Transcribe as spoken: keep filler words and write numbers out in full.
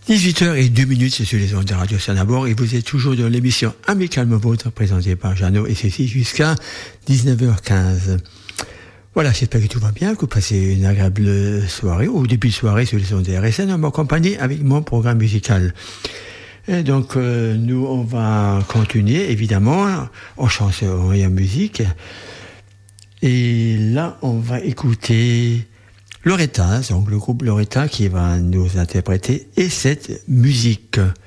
dix-huit heures zéro deux minutes, c'est sur les ondes de Radio Sanabord et vous êtes toujours dans l'émission Amicalement Vôtre présentée par Jeannot et Cécile jusqu'à dix-neuf heures quinze. Voilà, j'espère que tout va bien, que vous passez une agréable soirée ou début de soirée sur les ondes de R S N en m'accompagner avec mon programme musical. Et donc, euh, nous, on va continuer, évidemment, en chanson et en musique. Et là, on va écouter Loretta, donc le groupe Loretta qui va nous interpréter et cette musique.